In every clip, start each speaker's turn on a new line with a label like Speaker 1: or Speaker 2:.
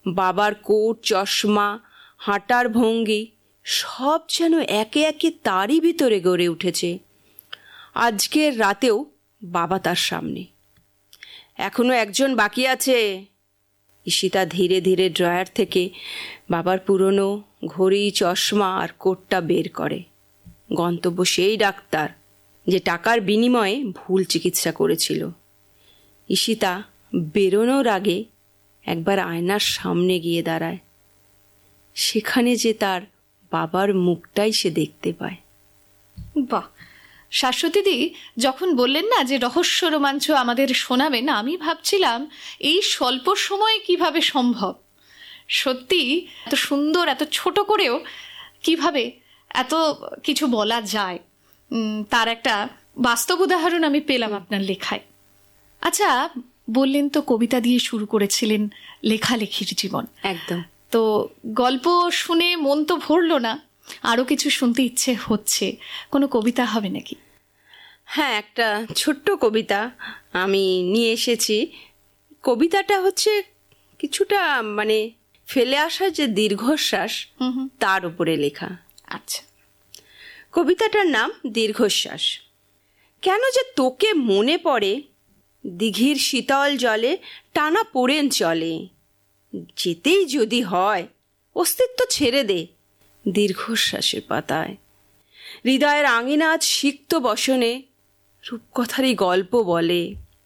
Speaker 1: বাবার কোট, চশমা, হাঁটার ভঙ্গি সব যেন একে একে তারই ভিতরে গড়ে উঠেছে। আজকের রাতেও বাবা তার সামনে। এখনো একজন বাকি আছে। ঈশিতা ধীরে ধীরে ড্রয়ার থেকে বাবার পুরনো ঘড়ি, চশমা আর কোটটা বের করে। গন্তব্য সেই ডাক্তার যে টাকার বিনিময়ে ভুল চিকিৎসা করেছিল। ঈশিতা বেরোনোর আগে একবার আয়নার সামনে গিয়ে দাঁড়ায়। সেখানে যে তার বাবার মুখটাই সে দেখতে পায়।
Speaker 2: বাহ, শাশ্বতীদি যখন বললেন না যে রহস্য রোমাঞ্চ আমাদের শোনাবেন, আমি ভাবছিলাম এই স্বল্প সময়ে কিভাবে সম্ভব। সত্যি এত সুন্দর, এত ছোট করেও কিভাবে এত কিছু বলা যায়, তার একটা বাস্তব উদাহরণ আমি পেলাম আপনার লেখায়। আচ্ছা, বললেন তো কবিতা দিয়ে শুরু করেছিলেন লেখালেখির জীবন।
Speaker 1: একদম।
Speaker 2: তো গল্প শুনে মন তো ভরলো না, আরও কিছু শুনতে ইচ্ছে হচ্ছে। কোনো কবিতা হবে নাকি?
Speaker 1: হ্যাঁ, একটা ছোট্ট কবিতা আমি নিয়ে এসেছি। কবিতাটা হচ্ছে কিছুটা মানে ফেলে আসা যে দীর্ঘশ্বাস তার উপরে লেখা।
Speaker 2: আচ্ছা।
Speaker 1: কবিতাটার নাম দীর্ঘশ্বাস। কেন যে তোকে মনে পড়ে, দিঘির শীতল জলে টানা পোড়েন চলে। যেতেই যদি হয় অস্তিত্ব ছেড়ে দে দীর্ঘশ্বাসের পাতায়। হৃদয়ের আঙিনা আজ সিক্ত বসনে রূপকথারই গল্প বলে।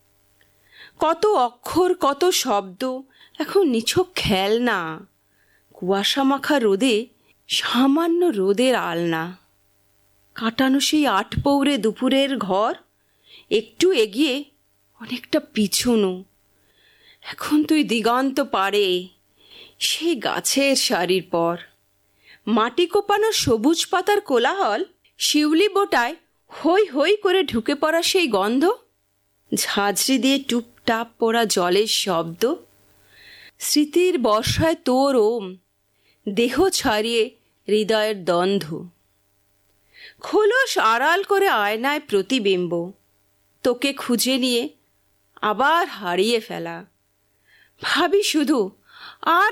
Speaker 1: কত অক্ষর, কত শব্দ এখন নিছক খেলনা। কুয়াশা মাখা রোদে সামান্য রোদের আলনা। কাটানো সেই ৮ পৌরে দুপুরের ঘর একটু এগিয়ে অনেকটা পিছনো। এখন তুই দিগন্ত পারে সেই গাছের সারির পর। মাটি কোপানো সবুজ পাতার কোলাহল, শিউলি বোটায় হই হই করে ঢুকে পড়া সেই গন্ধ, ঝাঁঝরি দিয়ে টুপটাপ পড়া জলের শব্দ। স্মৃতির বর্ষায় তোর ওম দেহ ছাড়িয়ে হৃদয়ের দ্বন্দ্ব। খোলস আড়াল করে আয়নায় প্রতিবিম্ব, তোকে খুঁজে নিয়ে আবার হারিয়ে ফেলা। ভাবি শুধু আর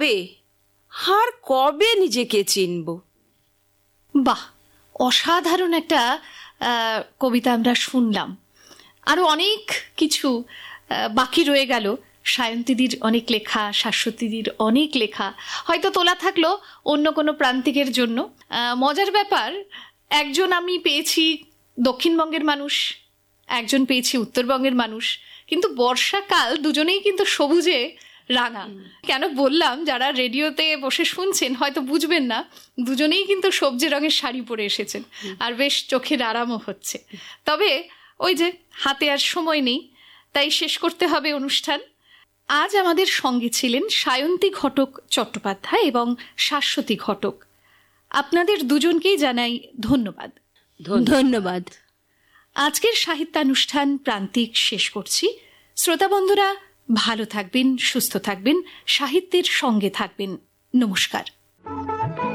Speaker 1: কবে নিজেকে চিনব।
Speaker 2: বাহ, অসাধারণ একটা কবিতা আমরা শুনলাম। আরও অনেক কিছু বাকি রয়ে গেল। সায়ন্তীদির অনেক লেখা, শাশ্বতীদির অনেক লেখা হয়তো তোলা থাকলো অন্য কোনো প্রান্তিকের জন্য। মজার ব্যাপার, একজন আমি পেয়েছি দক্ষিণবঙ্গের মানুষ, একজন পেয়েছি উত্তরবঙ্গের মানুষ, কিন্তু বর্ষাকাল দুজনেই কিন্তু সবুজে রাঙা। কেন বললাম, যারা রেডিওতে বসে শুনছেন হয়তো বুঝবেন না, দুজনেই কিন্তু সবজি রঙের শাড়ি পরে এসেছেন আর বেশ চোখের আরামও হচ্ছে। তবে ওই যে হাতে আর সময় নেই, তাই শেষ করতে হবে অনুষ্ঠান। আজ আমাদের সঙ্গে ছিলেন সায়ন্তী ঘটক চট্টোপাধ্যায় এবং শাশ্বতী ঘটক। আপনাদের দুজনকেই জানাই ধন্যবাদ।
Speaker 1: ধন্যবাদ।
Speaker 2: আজকের সাহিত্যানুষ্ঠান প্রান্তিক শেষ করছি। শ্রোতা বন্ধুরা, ভালো থাকবেন, সুস্থ থাকবেন, সাহিত্যের সঙ্গে থাকবেন। নমস্কার।